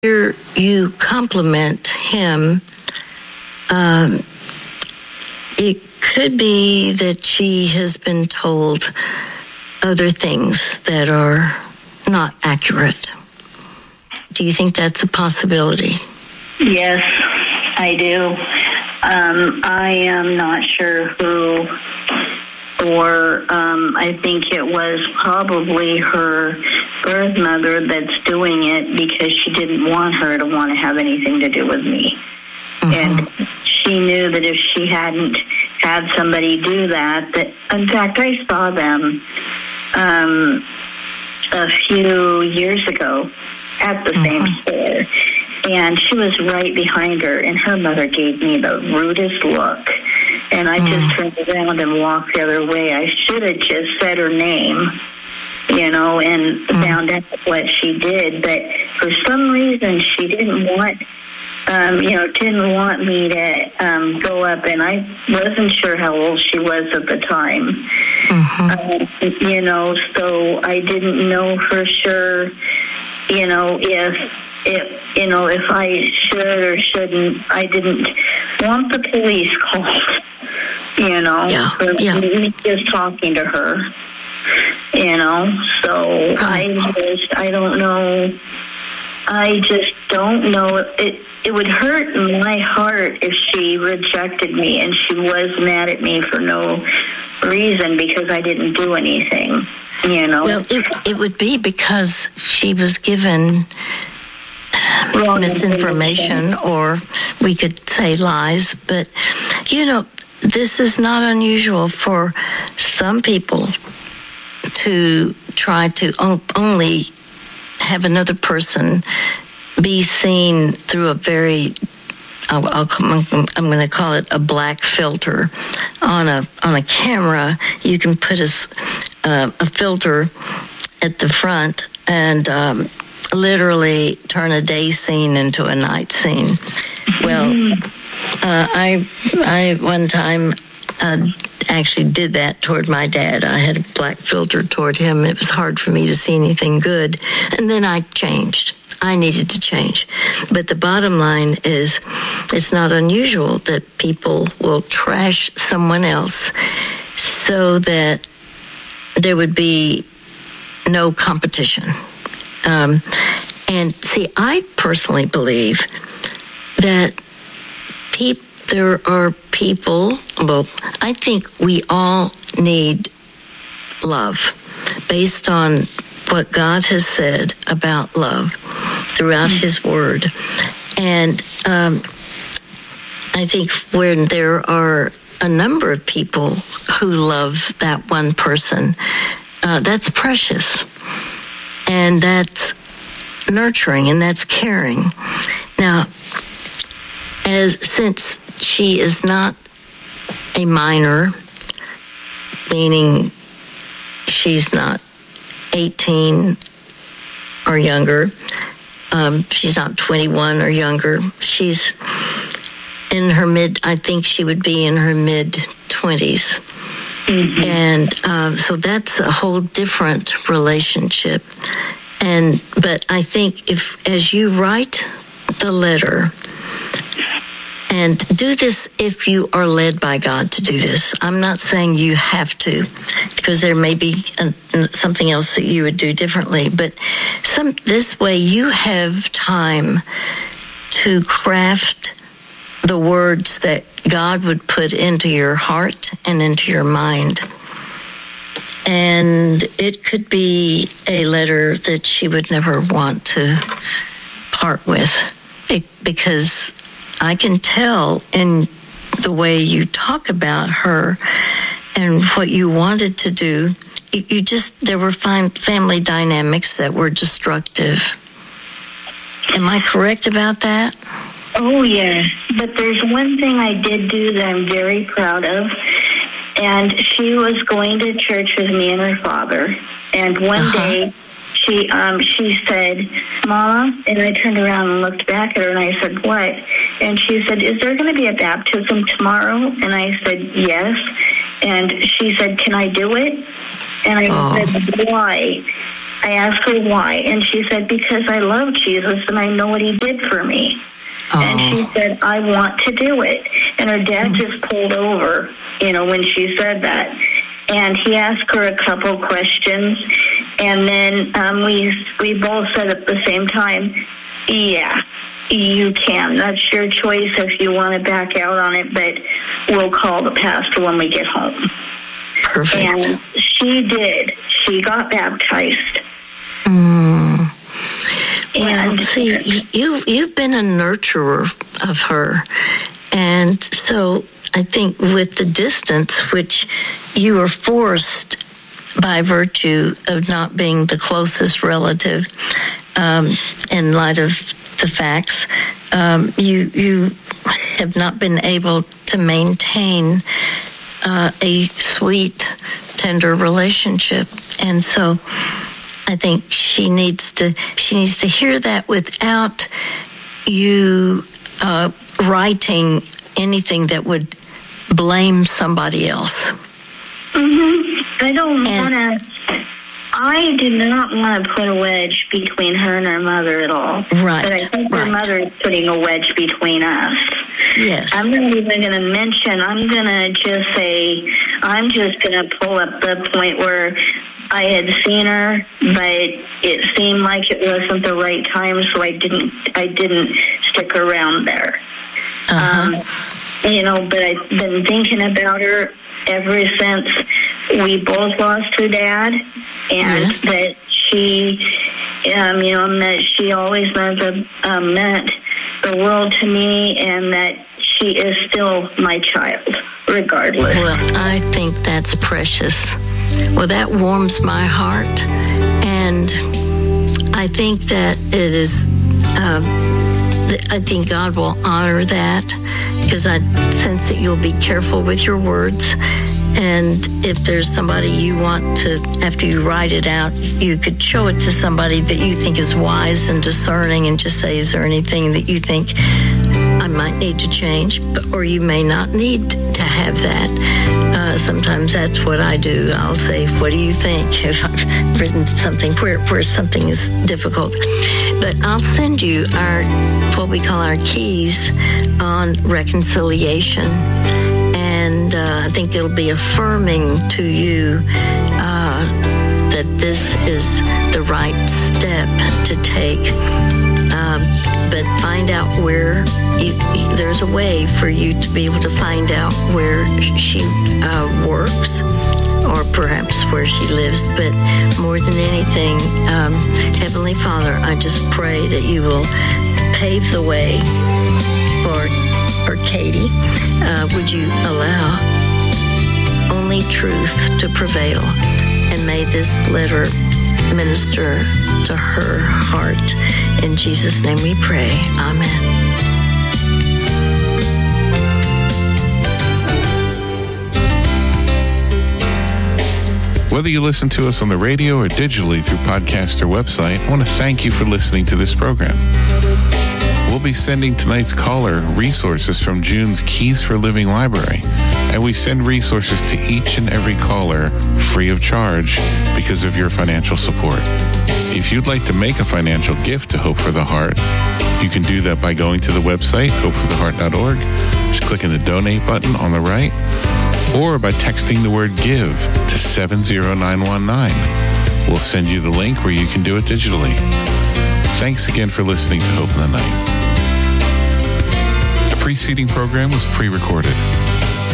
you compliment him, it could be that she has been told other things that are not accurate. Do you think that's a possibility? Yes, I do. I am not sure who, or I think it was probably her birth mother that's doing it because she didn't want her to want to have anything to do with me. Mm-hmm. And she knew that if she hadn't had somebody do that, in fact, I saw them a few years ago at the same store. And she was right behind her, and her mother gave me the rudest look. And I just turned around and walked the other way. I should have just said her name, and found out what she did. But for some reason, she didn't want, didn't want me to go up. And I wasn't sure how old she was at the time. So I didn't know for sure, if I should or shouldn't. I didn't want the police called, for me just talking to her, so I don't know. I just don't know. It would hurt my heart if she rejected me and she was mad at me for no reason because I didn't do anything, Well, it would be because she was given misinformation, or we could say lies. But, this is not unusual for some people to try to only have another person be seen through a very, I'm going to call it a black filter on a camera. You can put a filter at the front and literally turn a day scene into a night scene. Well, I one time actually did that toward my dad. I had a black filter toward him. It was hard for me to see anything good. And then I changed. I needed to change. But the bottom line is, it's not unusual that people will trash someone else so that there would be no competition. And see, I personally believe that there are people, well, I think we all need love based on what God has said about love throughout His Word. And I think when there are a number of people who love that one person, that's precious. And that's nurturing, and that's caring. Now, since she is not a minor, meaning she's not 18 or younger, she's not 21 or younger, she's in her I think she would be in her mid-20s. And so that's a whole different relationship. But I think as you write the letter, and do this if you are led by God to do this. I'm not saying you have to, because there may be something else that you would do differently. But this way you have time to craft the words that God would put into your heart and into your mind. And it could be a letter that she would never want to part with, because I can tell in the way you talk about her and what you wanted to do, there were family dynamics that were destructive. Am I correct about that? Oh, yeah. But there's one thing I did do that I'm very proud of. And she was going to church with me and her father. And one day she said, "Mama," and I turned around and looked back at her and I said, "What?" And she said, "Is there going to be a baptism tomorrow?" And I said, "Yes." And she said, "Can I do it?" And I said, "Why?" I asked her why, and she said, because I love Jesus and I know what he did for me. And she said, I want to do it. And her dad just pulled over, when she said that. And he asked her a couple questions, and then we both said at the same time, yeah, you can. That's your choice if you want to back out on it, but we'll call the pastor when we get home. Perfect. And she did. She got baptized. Well, see, you've been a nurturer of her, and so I think with the distance, which you were forced by virtue of not being the closest relative, in light of the facts, you have not been able to maintain a sweet, tender relationship, and so I think she needs to hear that without you writing anything that would blame somebody else. I don't want to. I do not want to put a wedge between her and her mother at all. Right. But I think her mother is putting a wedge between us. Yes. I'm not even going to mention. I'm going to just say. I'm just going to pull up the point where I had seen her, but it seemed like it wasn't the right time, so I didn't stick around there. But I've been thinking about her ever since we both lost her dad, and that she, that she always meant the world to me, and that she is still my child, regardless. Well, I think that's precious. Well, that warms my heart, and I think that it is, I think God will honor that, because I sense that you'll be careful with your words, and if there's somebody you want to, after you write it out, you could show it to somebody that you think is wise and discerning and just say, is there anything that you think I might need to change, or you may not need to have that. Sometimes that's what I do. I'll say, what do you think, if I've written something where something is difficult. But I'll send you what we call our keys on reconciliation. And I think it'll be affirming to you that this is the right step to take. But find out where there's a way for you to be able to find out where she works, or perhaps where she lives. But more than anything, Heavenly Father, I just pray that you will pave the way for Katie. Would you allow only truth to prevail, and may this letter minister to her heart. In Jesus' name we pray. Amen. Whether you listen to us on the radio or digitally through podcast or website, I want to thank you for listening to this program. We'll be sending tonight's caller resources from June's Keys for Living library, and we send resources to each and every caller free of charge because of your financial support. If you'd like to make a financial gift to Hope for the Heart, you can do that by going to the website, hopefortheheart.org, just clicking the donate button on the right, or by texting the word GIVE to 70919. We'll send you the link where you can do it digitally. Thanks again for listening to Hope in the Night. The preceding program was pre-recorded.